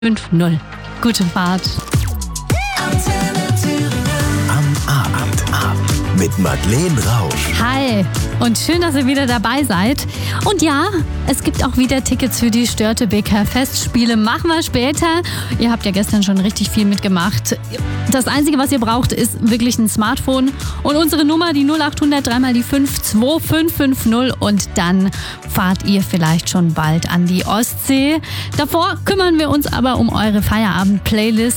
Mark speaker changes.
Speaker 1: 5-0. Gute Fahrt.
Speaker 2: Am Abend mit Madeleine Rausch.
Speaker 1: Hi und schön, dass ihr wieder dabei seid. Und ja, es gibt auch wieder Tickets für die Störtebeker Festspiele. Machen wir später. Ihr habt ja gestern schon richtig viel mitgemacht. Das Einzige, was ihr braucht, ist wirklich ein Smartphone und unsere Nummer, die 0800 3 die 5 2550, und dann fahrt ihr vielleicht schon bald an die Ostsee. Davor kümmern wir uns aber um eure Feierabend-Playlist.